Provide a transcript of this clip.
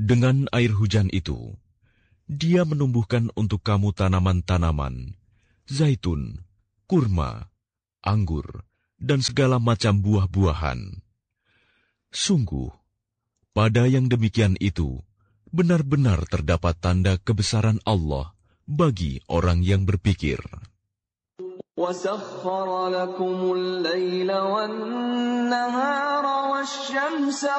Dengan air hujan itu, Dia menumbuhkan untuk kamu tanaman-tanaman, zaitun, kurma, anggur, dan segala macam buah-buahan. Sungguh, pada yang demikian itu, benar-benar terdapat tanda kebesaran Allah bagi orang yang berpikir. وَسَخَّرَ لَكُمُ اللَّيْلَ وَالنَّهَارَ وَالشَّمْسَ